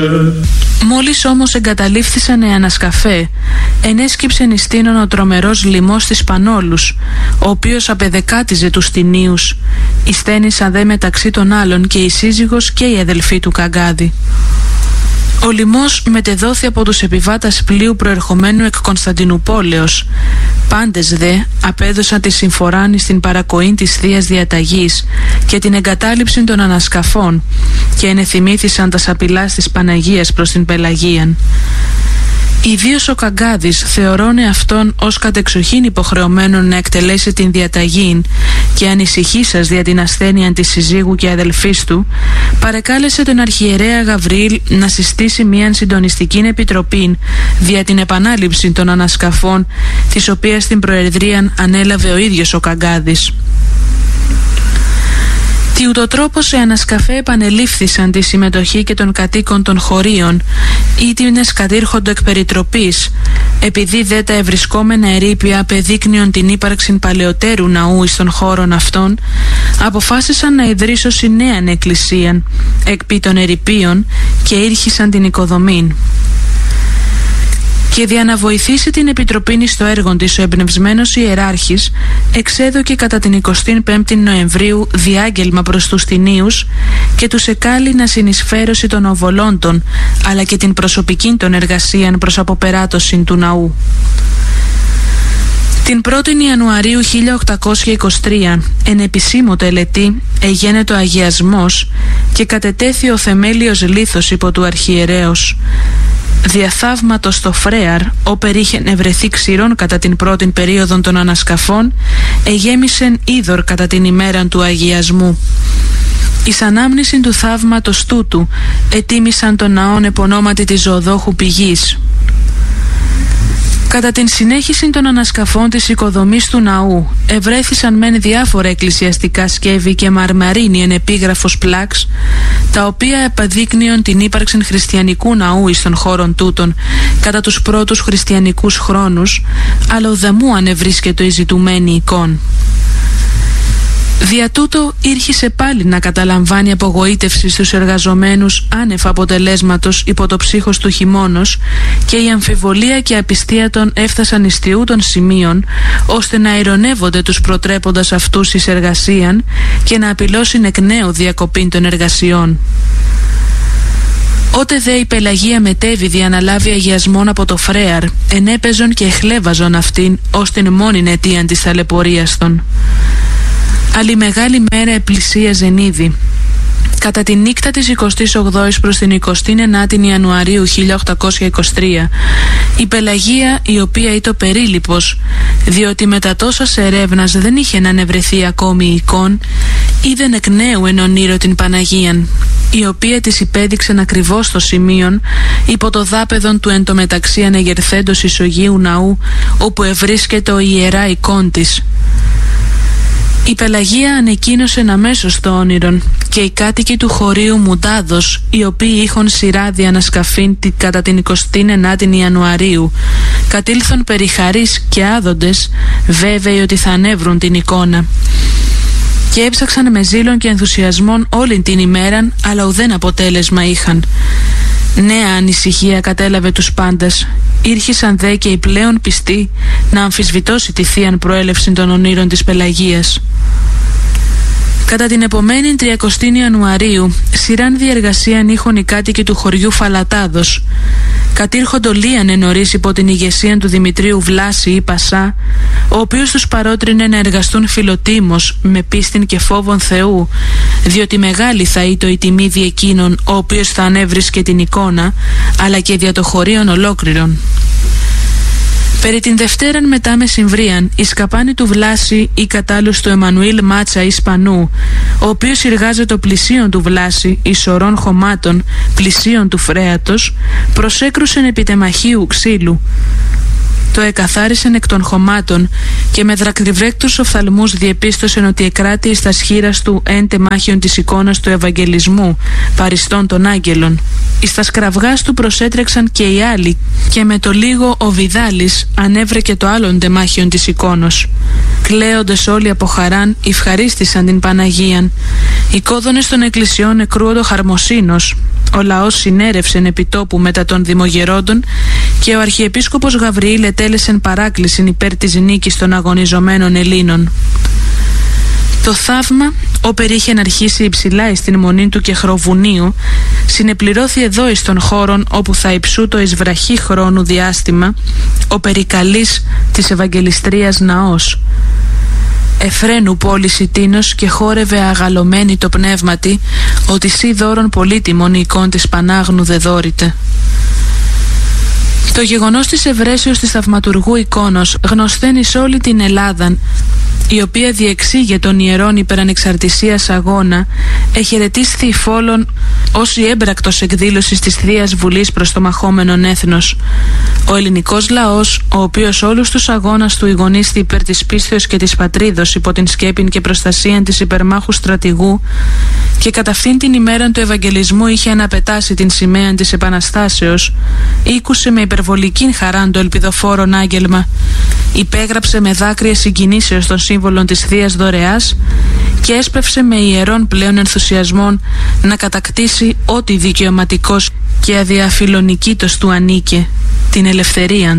Μόλις όμως εγκαταλείφθησαν οι ανασκαφέ, ενέσκυψε νηστήνων ο τρομερός λοιμός της Πανόλους, ο οποίος απεδεκάτιζε τους τινίους. Υσθένησαν δε μεταξύ των άλλων και η σύζυγος και η αδελφή του Καγκάδη. Ο λοιμός μετεδόθη από τους επιβάτες πλοίου προερχομένου εκ Κωνσταντινουπόλεως. Πάντες δε απέδωσαν τη συμφοράνη στην παρακοή της Θείας Διαταγής και την εγκατάλειψη των ανασκαφών και ενεθυμήθησαν τα σαπηλάς της Παναγίας προς την Πελαγίαν. Ιδίως ο Καγκάδης, θεωρώνε αυτόν ως κατεξοχήν υποχρεωμένον να εκτελέσει την διαταγή και ανησυχήσας δια την ασθένεια της συζύγου και αδελφής του, παρεκάλεσε τον αρχιερέα Γαβριήλ να συστήσει μίαν συντονιστική επιτροπή δια την επανάληψη των ανασκαφών, της οποίας την προεδρίαν ανέλαβε ο ίδιος ο Καγκάδης. Τι ούτω σε ανασκαφέ επανελήφθησαν τη συμμετοχή και των κατοίκων των χωρίων, ήτινες κατήρχοντο εκ περιτροπής, επειδή δε τα ευρισκόμενα ερείπια απεδείκνυον την ύπαρξη παλαιότερου ναού εις των χώρων αυτών, αποφάσισαν να ιδρύσωσιν νέαν εκκλησίαν, εκ των ερειπίων, και ήρχισαν την οικοδομήν. Και δια να βοηθήσει την επιτροπήν στο έργο της, ο εμπνευσμένος ιεράρχης εξέδωκε κατά την 25η Νοεμβρίου διάγγελμα προς τους τινίους και τους εκάλει να συνεισφέρωση των οβολόντων, αλλά και την προσωπική των εργασίαν προς αποπεράτωση του ναού. Την 1η Ιανουαρίου 1823, εν επισήμω τελετή, εγένετο αγιασμός και κατετέθη ο θεμέλιος λίθος υπό του αρχιερέως. Διαθαύματος το Φρέαρ, όπερ είχε ευρεθεί ξηρών κατά την πρώτη περίοδο των ανασκαφών, εγέμισεν είδωρ κατά την ημέραν του αγιασμού. Εις ανάμνηση του θαύματος τούτου ετίμησαν τον ναόν επωνόματι της Ζωοδόχου Πηγής. Κατά την συνέχιση των ανασκαφών της οικοδομής του ναού ευρέθησαν μεν διάφορα εκκλησιαστικά σκεύη και μαρμαρίνη εν επίγραφος πλάξ, τα οποία επαδείκνυον την ύπαρξη χριστιανικού ναού εις των χώρων τούτων κατά τους πρώτους χριστιανικούς χρόνους, αλλά ουδαμού ανεβρίσκεται η ζητουμένη εικόν. Δια τούτο ήρχισε πάλι να καταλαμβάνει απογοήτευση στους εργαζομένους άνευ αποτελέσματος υπό το ψύχος του χειμώνος, και η αμφιβολία και απιστία των έφτασαν εις τιούτων σημείων ώστε να ειρωνεύονται τους προτρέποντας αυτούς εις εργασίαν και να απειλώσουν εκ νέου διακοπήν των εργασιών. Ότε δε η Πελαγία μετέβη δια να λάβει αγιασμόν από το Φρέαρ, ενέπαιζον και εχλέβαζον αυτήν ως την μόνην αιτίαν της ταλαιπωρίας των. Άλλη μεγάλη μέρα επλησίαζεν ήδη. Κατά τη νύχτα της 28ης προς την 29η Ιανουαρίου 1823, η Πελαγία, η οποία ήταν περίληπος, διότι μετά τόσας ερεύνας δεν είχε να ανεβρεθεί ακόμη η εικόν, είδεν εκ νέου εν ονείρο την Παναγίαν, η οποία της υπέδειξεν ακριβώς το σημείον υπό το δάπεδον του εν τω μεταξύ ανεγερθέντος ισογείου ναού, όπου ευρίσκεται ο ιερά εικόν της. Η Πελαγία ανεκοίνωσε αμέσως το όνειρον και οι κάτοικοι του χωρίου Μουντάδος, οι οποίοι είχαν σειρά διανασκαφήν κατά την 29η Ιανουαρίου, κατήλθον περί χαρίς και άδοντες, βέβαιοι ότι θα ανέβρουν την εικόνα. Και έψαξαν με ζήλον και ενθουσιασμόν όλη την ημέραν, αλλά ουδέν αποτέλεσμα είχαν. Νέα ανησυχία κατέλαβε τους πάντας. Ήρχισαν δε και οι πλέον πιστοί να αμφισβητώσει τη θείαν προέλευση των ονείρων της Πελαγίας. Κατά την επομένη 30η Ιανουαρίου, σειράν διεργασίαν είχον οι κάτοικοι του χωριού Φαλατάδος. Κατήρχοντο λίανε νωρίς υπό την ηγεσία του Δημητρίου Βλάση ή Πασά, ο οποίος τους παρότρινε να εργαστούν φιλοτίμως με πίστην και φόβον Θεού, διότι μεγάλη θα ήτο η τιμή δι' εκείνον ο οποίος θα ανέβρισκε την εικόνα, αλλά και δια το χωρίον ολόκληρον. Περί την Δευτέραν μετά μεσημβρίαν, η σκαπάνη του Βλάση ή κατάλληλος του Εμμανουήλ Μάτσα Ισπανού, ο οποίος εργάζεται πλησίον του Βλάση, ισορών χωμάτων, πλησίον του Φρέατος, προσέκρουσεν επί τεμαχίου ξύλου. Το εκαθάρισεν εκ των χωμάτων και με δρακριβρέκτους οφθαλμούς διεπίστωσεν ότι εκράτη εις τα σχήρας του εν τεμάχιον της εικόνας του Ευαγγελισμού, παριστών των άγγελων. Εις τα σκραυγάς του προσέτρεξαν και οι άλλοι, και με το λίγο ο Βιδάλης ανέβρεκε το άλλον τεμάχιον της εικόνος. Κλαίοντες όλοι από χαράν, ευχαρίστησαν την Παναγίαν. Οι κόδωνες των εκκλησιών εκρούοντο χαρμοσύνος. ο λαός συνέρευσεν επιτόπου μετά των δημογερόντων και ο Αρχιεπίσκοπος Γαβριήλ ετέλεσεν παράκλησιν υπέρ της νίκης των αγωνιζομένων Ελλήνων. Το θαύμα, όπερ είχε αρχίσει υψηλά εις την μονή του Κεχροβουνίου, συνεπληρώθη εδώ εις των χώρων όπου θα υψούτο εις βραχή χρόνου διάστημα ο περικαλής της Ευαγγελιστρίας ναός. Εφραίνου πόλης η τίνος και χόρευε αγαλωμένη το πνεύματι ότι σύ δώρον πολύτιμον εικόν της Πανάγνου δε δόρητε. Το γεγονός της ευρέσεως της θαυματουργού εικόνος γνωσταίνει σε όλη την Ελλάδαν, η οποία διεξήγε των ιερών υπερανεξαρτησίας αγώνα, εχαιρετίσθη υφόλων ως η έμπρακτος εκδήλωση της Θείας Βουλής προς το μαχόμενον έθνος. Ο ελληνικός λαός, ο οποίος όλους τους αγώνας του ηγονίστη υπέρ της πίστεως και της πατρίδος υπό την σκέπην και προστασίαν της υπερμάχου στρατηγού και κατά αυτήν την ημέρα του Ευαγγελισμού είχε αναπετάσει την σημαία της Επαναστάσεως, ήκουσε με υπερβολικήν χαράν το ελπιδοφόρον άγγελμα, υπέγραψε με δάκρυα συγκινήσεως των σύμβολων της Θείας Δωρεάς και έσπευσε με ιερών πλέον ενθουσιασμών να κατακτήσει ό,τι δικαιωματικός και αδιαφιλονικήτως του ανήκε, την ελευθερία